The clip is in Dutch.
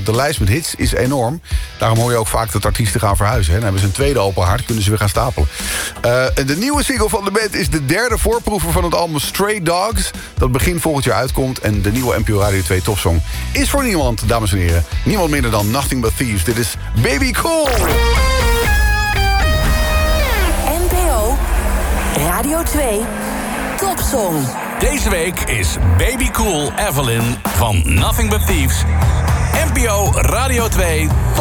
Want de lijst met hits is enorm. Daarom hoor je ook vaak dat artiesten gaan verhuizen. Hè. Dan hebben ze een tweede open haard, kunnen ze weer gaan stapelen. De nieuwe single van de band is de derde voorproever van het album Stray Dogs. Dat begin volgend jaar uitkomt. En de nieuwe NPO Radio 2 topsong is voor niemand, dames en heren. Niemand minder dan Nothing But Thieves. Dit is Baby Cool. NPO Radio 2 topsong. Deze week is Baby Cool Evelyn van Nothing But Thieves. NPO Radio 2 topsong.